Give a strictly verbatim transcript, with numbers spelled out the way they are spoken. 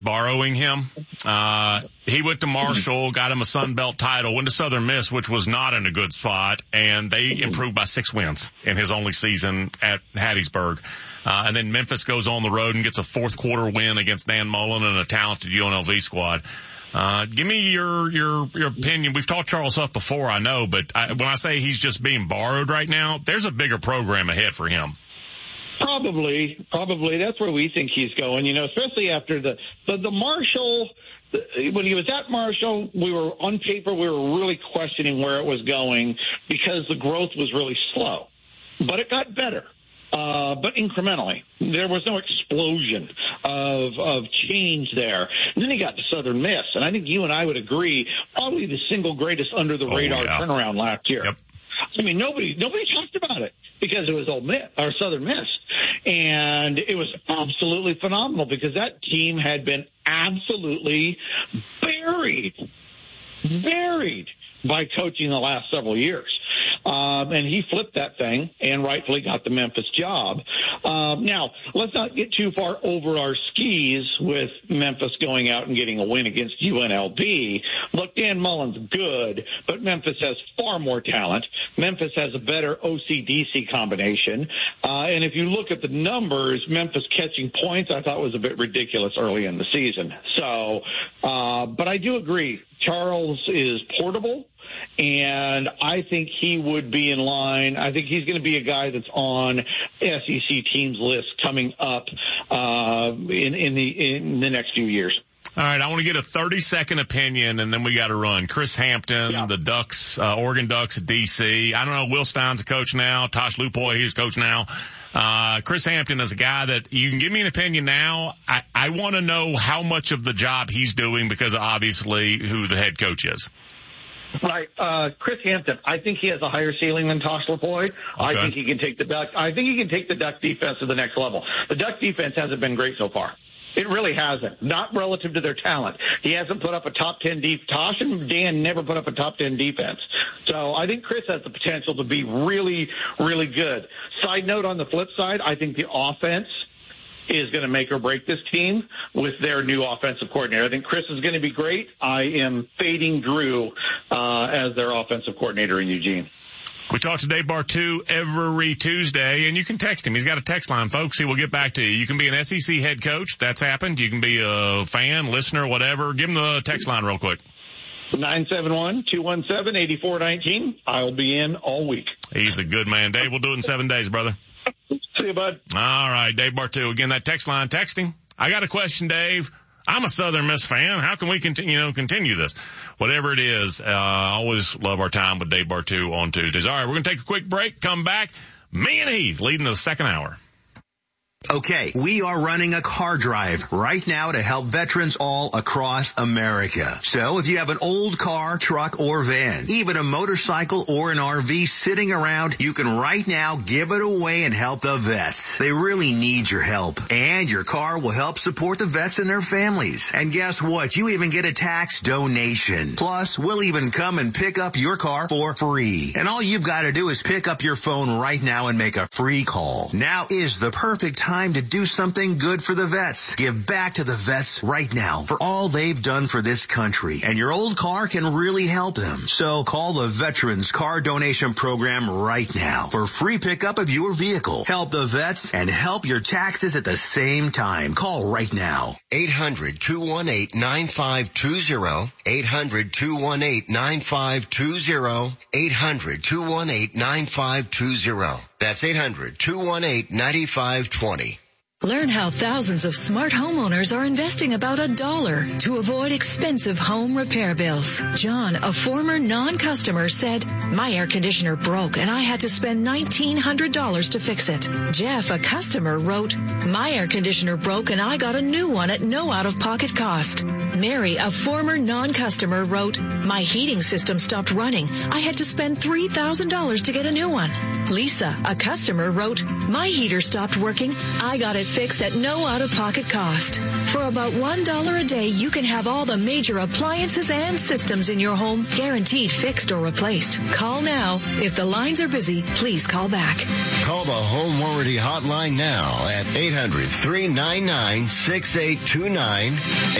borrowing him. Uh, he went to Marshall, got him a Sun Belt title, went to Southern Miss, which was not in a good spot, and they improved by six wins in his only season at Hattiesburg. Uh, and then Memphis goes on the road and gets a fourth quarter win against Dan Mullen and a talented U N L V squad. Uh, give me your, your, your opinion. We've talked Charles Huff before, I know, but I, when I say he's just being borrowed right now, there's a bigger program ahead for him. Probably, probably. That's where we think he's going, you know, especially after the, the, the Marshall, the, when he was at Marshall, we were on paper, we were really questioning where it was going because the growth was really slow, but it got better. Uh, but incrementally. There was no explosion of of change there. And then he got to Southern Miss, and I think you and I would agree, probably the single greatest under the radar oh, yeah. turnaround last year. Yep. I mean, nobody nobody talked about it because it was Ole Miss or Southern Miss, and it was absolutely phenomenal because that team had been absolutely buried, buried by coaching the last several years. Um, and he flipped that thing and rightfully got the Memphis job. Um, now, let's not get too far over our skis with Memphis going out and getting a win against U N L V. Look, Dan Mullen's good, but Memphis has far more talent. Memphis has a better O C D C combination. Uh, and if you look at the numbers, Memphis catching points, I thought was a bit ridiculous early in the season. So, uh, but I do agree. Charles is portable, and I think he would be in line. I think he's going to be a guy that's on S E C teams list coming up uh, in, in the in the next few years. All right, I want to get a thirty-second opinion, and then we got to run. Chris Hampton, yeah. the Ducks, uh, Oregon Ducks at D C. I don't know, Will Stein's a coach now. Tosh Lupoy, he's coach now. Uh, Chris Hampton is a guy that you can give me an opinion now. I, I want to know how much of the job he's doing because of obviously who the head coach is. Right. Uh, Chris Hampton, I think he has a higher ceiling than Tosh Lupoy. Okay. I think he can take the Duck. I think he can take the Duck defense to the next level. The Duck defense hasn't been great so far. It really hasn't. Not relative to their talent. He hasn't put up a top ten defense. Tosh and Dan never put up a top ten defense. So I think Chris has the potential to be really, really good. Side note on the flip side, I think the offense is going to make or break this team with their new offensive coordinator. I think Chris is going to be great. I am fading Drew uh, as their offensive coordinator in Eugene. We talk to Dave Bartoo every Tuesday, and you can text him. He's got a text line, folks. He will get back to you. You can be an S E C head coach. That's happened. You can be a fan, listener, whatever. Give him the text line real quick. nine seven one, two one seven, eight four one nine. I'll be in all week. He's a good man. Dave, we'll do it in seven days, brother. See you, bud. All right, Dave Bartoo. Again, that text line, texting. I got a question, Dave. I'm a Southern Miss fan. How can we continue, you know, continue this? Whatever it is, uh, I always love our time with Dave Bartoo on Tuesdays. All right, we're going to take a quick break, come back. Me and Heath leading the second hour. Okay, we are running a car drive right now to help veterans all across America. So if you have an old car, truck, or van, even a motorcycle or an R V sitting around, you can right now give it away and help the vets. They really need your help. And your car will help support the vets and their families. And guess what? You even get a tax donation. Plus, we'll even come and pick up your car for free. And all you've got to do is pick up your phone right now and make a free call. Now is the perfect time Time to do something good for the vets. Give back to the vets right now for all they've done for this country. And your old car can really help them. So call the Veterans Car Donation Program right now for free pickup of your vehicle. Help the vets and help your taxes at the same time. Call right now. eight hundred, two one eight, nine five two zero. eight hundred, two one eight, nine five two zero. eight hundred, two one eight, nine five two zero. That's eight hundred, two one eight, nine five two zero. Learn how thousands of smart homeowners are investing about a dollar to avoid expensive home repair bills. John, a former non-customer, said, "My air conditioner broke and I had to spend nineteen hundred dollars to fix it." Jeff, a customer, wrote, "My air conditioner broke and I got a new one at no out-of-pocket cost." Mary, a former non-customer, wrote, "My heating system stopped running. I had to spend three thousand dollars to get a new one." Lisa, a customer, wrote, "My heater stopped working. I got it fixed at no out-of-pocket cost. For about one dollar a day, you can have all the major appliances and systems in your home guaranteed fixed or replaced. Call now. If the lines are busy, please call back. Call the Home Warranty Hotline now at eight hundred, three nine nine, six eight two nine.